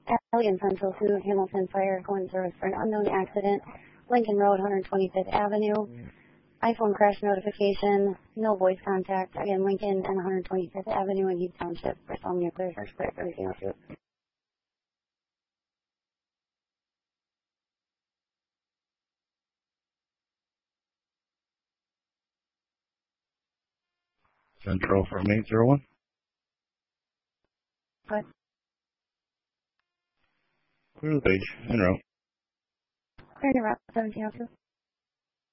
Alien Central to Hamilton Fire calling service for an unknown accident. Lincoln Road, 125th Avenue. iPhone crash notification. No voice contact. Again, Lincoln and 125th Avenue in Heath Township. For some nuclear search, but everything else. Central from 801. What? Clear the page. En route. Clear to route 1702.